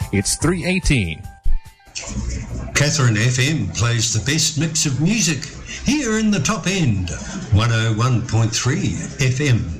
It's 3:18. Catherine FM plays the best mix of music here in the top end, 101.3 FM.